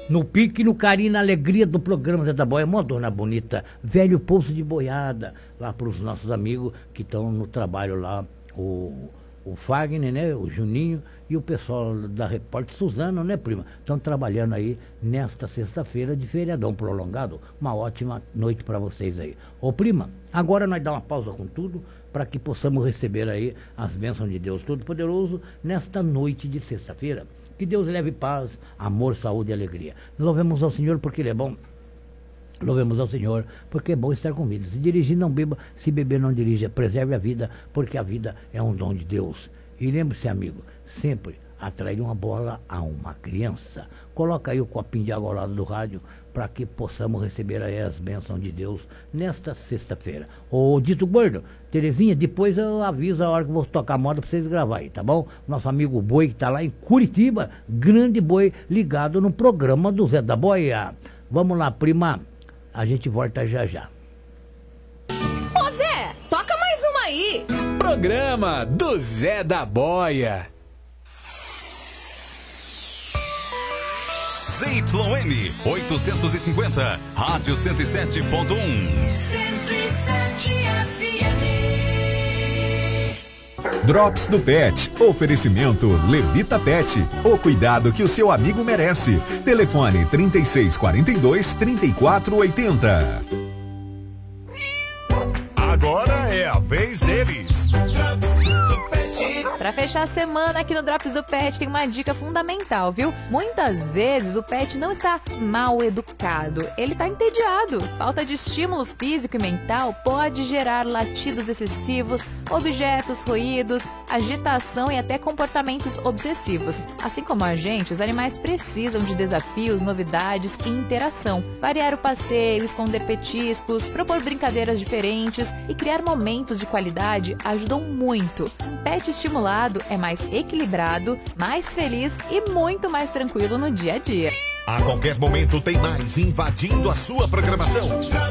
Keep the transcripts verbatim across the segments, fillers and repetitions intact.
No pique, no carinho, na alegria do programa Zé da Boia, mó dona bonita, velho Poço de Boiada, lá para os nossos amigos que estão no trabalho lá, o, o Fagner, né, o Juninho e o pessoal da Repórter Suzano, né, prima? Estão trabalhando aí nesta sexta-feira de feriadão prolongado. Uma ótima noite para vocês aí. Ô, prima, agora nós dá uma pausa com tudo para que possamos receber aí as bênçãos de Deus Todo-Poderoso nesta noite de sexta-feira. Que Deus leve paz, amor, saúde e alegria. Louvemos ao Senhor porque Ele é bom. Louvemos ao Senhor porque é bom estar com vida. Se dirigir, não beba. Se beber, não dirija. Preserve a vida, porque a vida é um dom de Deus. E lembre-se, amigo, sempre atrair uma bola a uma criança. Coloca aí o copinho de água ao lado do rádio para que possamos receber aí as bênçãos de Deus nesta sexta-feira. Ô, Dito Gordo, Terezinha, depois eu aviso a hora que eu vou tocar a moda para vocês gravar aí, tá bom? Nosso amigo Boi que tá lá em Curitiba, grande Boi, ligado no programa do Zé da Boia. Vamos lá, prima, a gente volta já já. Ô Zé, toca mais uma aí. Programa do Zé da Boia. Z Y M oitocentos e cinquenta, Rádio cento e sete ponto um. cento e sete F M. Drops do Pet. Oferecimento Levita Pet. O cuidado que o seu amigo merece. Telefone trinta e seis quarenta e dois, trinta e quatro oitenta. Agora é a vez deles. Para fechar a semana aqui no Drops do Pet tem uma dica fundamental, viu? Muitas vezes o pet não está mal educado, ele está entediado. Falta de estímulo físico e mental pode gerar latidos excessivos, objetos roídos, agitação e até comportamentos obsessivos. Assim como a gente, os animais precisam de desafios, novidades e interação. Variar o passeio, esconder petiscos, propor brincadeiras diferentes e criar momentos de qualidade ajudam muito. Um pet estimulado é mais equilibrado, mais feliz e muito mais tranquilo no dia a dia. A qualquer momento tem mais invadindo a sua programação.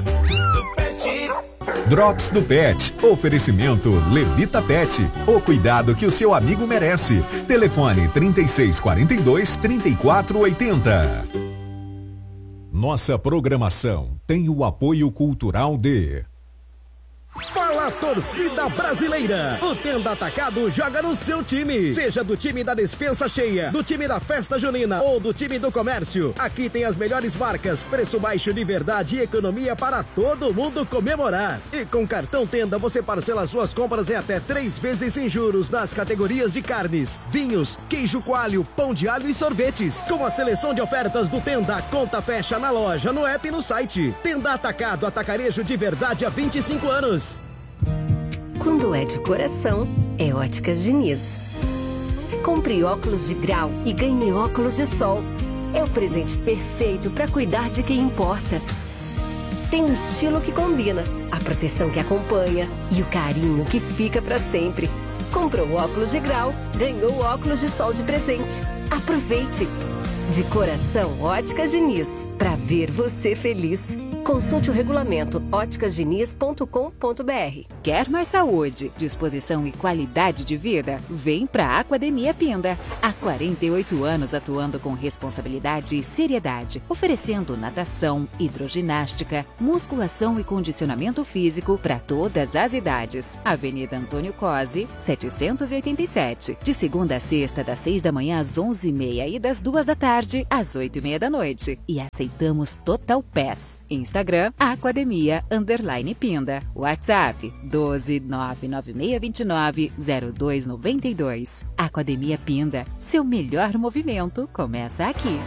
Drops do Pet. Oferecimento Levita Pet. O cuidado que o seu amigo merece. Telefone trinta e seis quarenta e dois, trinta e quatro oitenta. Nossa programação tem o apoio cultural de... Fala, torcida brasileira! O Tenda Atacado joga no seu time. Seja do time da despensa cheia, do time da festa junina ou do time do comércio. Aqui tem as melhores marcas, preço baixo de verdade e economia para todo mundo comemorar. E com cartão Tenda você parcela suas compras em até três vezes sem juros nas categorias de carnes, vinhos, queijo coalho, pão de alho e sorvetes. Com a seleção de ofertas do Tenda, conta fecha na loja, no app e no site. Tenda Atacado, atacarejo de verdade há vinte e cinco anos. Quando é de coração, é Óticas Diniz. Compre óculos de grau e ganhe óculos de sol. É o presente perfeito para cuidar de quem importa. Tem um estilo que combina, a proteção que acompanha e o carinho que fica para sempre. Comprou óculos de grau, ganhou óculos de sol de presente. Aproveite! De coração, Óticas Diniz. Para ver você feliz. Consulte o regulamento óticas diniz ponto com ponto br. Quer mais saúde, disposição e qualidade de vida? Vem para a Aquademia Pinda. Há quarenta e oito anos atuando com responsabilidade e seriedade, oferecendo natação, hidroginástica, musculação e condicionamento físico para todas as idades. Avenida Antônio Cosi, setecentos e oitenta e sete. De segunda a sexta, das seis da manhã às onze e meia e das duas da tarde às oito e meia da noite. E aceitamos Total Pass. Instagram, Aquademia, underline Pinda. WhatsApp, doze nove nove seis dois nove zero dois nove dois. Aquademia Pinda, seu melhor movimento começa aqui.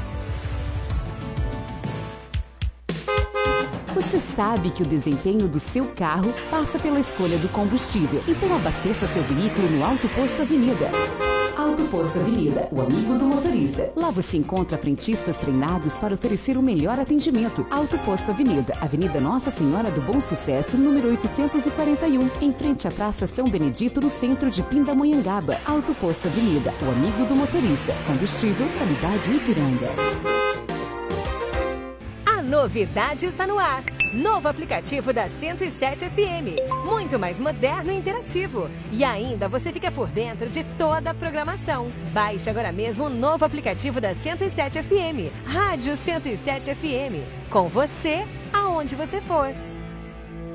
Você sabe que o desempenho do seu carro passa pela escolha do combustível. Então abasteça seu veículo no Auto Posto Avenida. Auto Posto Avenida, o amigo do motorista. Lá você encontra frentistas treinados para oferecer o melhor atendimento. Auto Posto Avenida, Avenida Nossa Senhora do Bom Sucesso, número oitocentos e quarenta e um, em frente à Praça São Benedito, no centro de Pindamonhangaba. Auto Posto Avenida, o amigo do motorista. Combustível, qualidade Ipiranga. A novidade está no ar. Novo aplicativo da cento e sete F M. Muito mais moderno e interativo. E ainda você fica por dentro de toda a programação. Baixe agora mesmo o novo aplicativo da cento e sete F M. Rádio cento e sete F M. Com você, aonde você for.